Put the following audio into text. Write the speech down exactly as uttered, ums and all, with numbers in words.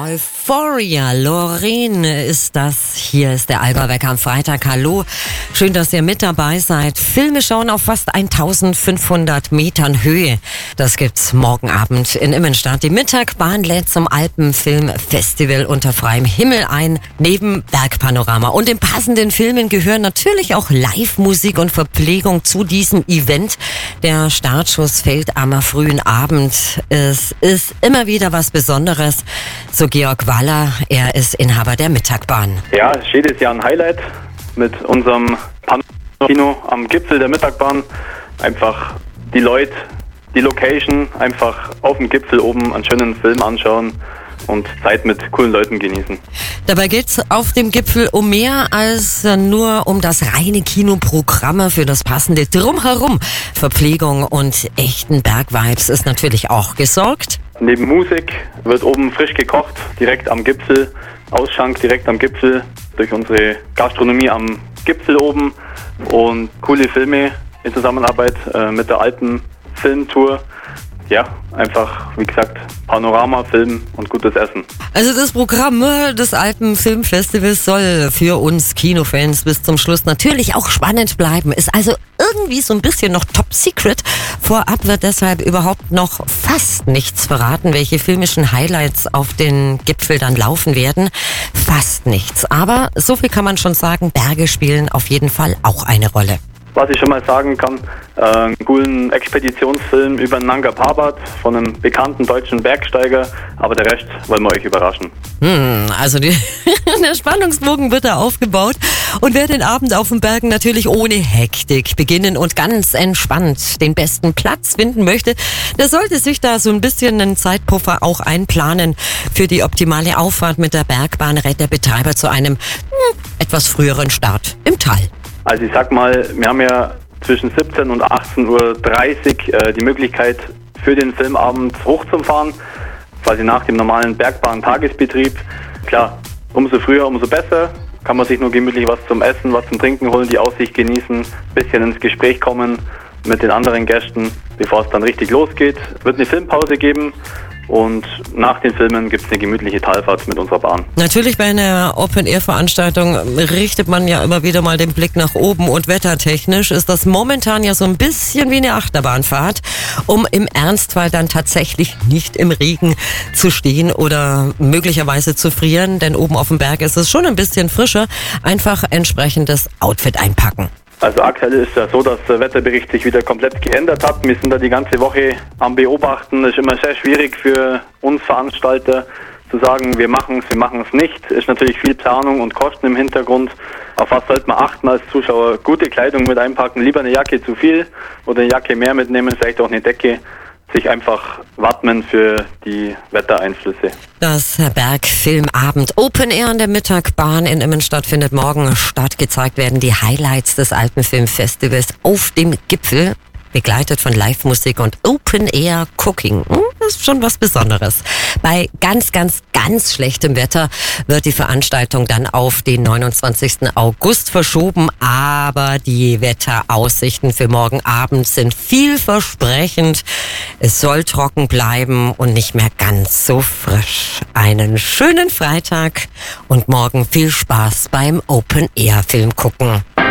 Euphoria, Loreen ist das. Hier ist der Alba-Wecker am Freitag. Hallo, schön, dass ihr mit dabei seid. Filme schauen auf fast eintausendfünfhundert Metern Höhe. Das gibt's morgen Abend in Immenstadt. Die Mittagbahn lädt zum Alpenfilmfestival unter freiem Himmel ein, neben Bergpanorama. Und in passenden Filmen gehören natürlich auch Live-Musik und Verpflegung zu diesem Event. Der Startschuss fällt am frühen Abend. Es ist immer wieder was Besonderes. So Georg Waller, er ist Inhaber der Mittagbahn. Ja, es ist jedes Jahr ein Highlight mit unserem Kino am Gipfel der Mittagbahn. Einfach die Leute, die Location, einfach auf dem Gipfel oben einen schönen Film anschauen und Zeit mit coolen Leuten genießen. Dabei geht es auf dem Gipfel um mehr als nur um das reine Kinoprogramm. Für das passende Drumherum, Verpflegung und echten Bergvibes ist natürlich auch gesorgt. Neben Musik wird oben frisch gekocht, direkt am Gipfel, Ausschank direkt am Gipfel, durch unsere Gastronomie am Gipfel oben und coole Filme in Zusammenarbeit äh, mit der Alpenfilmtour. Ja, einfach, wie gesagt, Panorama, Film und gutes Essen. Also das Programm des Alpenfilmfestivals soll für uns Kinofans bis zum Schluss natürlich auch spannend bleiben. Ist also irgendwie so ein bisschen noch top secret. Vorab wird deshalb überhaupt noch fast nichts verraten, welche filmischen Highlights auf den Gipfel dann laufen werden. Fast nichts. Aber so viel kann man schon sagen, Berge spielen auf jeden Fall auch eine Rolle. Was ich schon mal sagen kann, äh, einen coolen Expeditionsfilm über Nanga Parbat von einem bekannten deutschen Bergsteiger, aber der Rest wollen wir euch überraschen. Hm, also die, der Spannungsbogen wird da aufgebaut und wer den Abend auf den Bergen natürlich ohne Hektik beginnen und ganz entspannt den besten Platz finden möchte, der sollte sich da so ein bisschen einen Zeitpuffer auch einplanen. Für die optimale Auffahrt mit der Bergbahn rät der Betreiber zu einem hm, etwas früheren Start im Tal. Also ich sag mal, wir haben ja zwischen siebzehn und achtzehn Uhr dreißig äh, die Möglichkeit für den Filmabend hochzufahren, quasi nach dem normalen Bergbahn-Tagesbetrieb. Klar, umso früher, umso besser. Kann man sich nur gemütlich was zum Essen, was zum Trinken holen, die Aussicht genießen, bisschen ins Gespräch kommen mit den anderen Gästen, bevor es dann richtig losgeht. Es wird eine Filmpause geben. Und nach den Filmen gibt es eine gemütliche Talfahrt mit unserer Bahn. Natürlich bei einer Open-Air-Veranstaltung richtet man ja immer wieder mal den Blick nach oben und wettertechnisch ist das momentan ja so ein bisschen wie eine Achterbahnfahrt, um im Ernstfall dann tatsächlich nicht im Regen zu stehen oder möglicherweise zu frieren, denn oben auf dem Berg ist es schon ein bisschen frischer. Einfach entsprechendes Outfit einpacken. Also aktuell ist ja so, dass der Wetterbericht sich wieder komplett geändert hat. Wir sind da die ganze Woche am Beobachten. Es ist immer sehr schwierig für uns Veranstalter zu sagen, wir machen es, wir machen es nicht. Es ist natürlich viel Planung und Kosten im Hintergrund. Auf was sollte man achten als Zuschauer? Gute Kleidung mit einpacken, lieber eine Jacke zu viel oder eine Jacke mehr mitnehmen, vielleicht auch eine Decke. Sich einfach wappnen für die Wettereinflüsse. Das Bergfilmabend Open Air an der Mittagbahn in Immenstadt findet morgen statt. Gezeigt werden die Highlights des Alpenfilmfestivals auf dem Gipfel, begleitet von Live-Musik und Open Air Cooking. Das ist schon was Besonderes. Bei ganz, ganz, ganz schlechtem Wetter wird die Veranstaltung dann auf den neunundzwanzigsten August verschoben. Aber die Wetteraussichten für morgen Abend sind vielversprechend. Es soll trocken bleiben und nicht mehr ganz so frisch. Einen schönen Freitag und morgen viel Spaß beim Open Air Film gucken.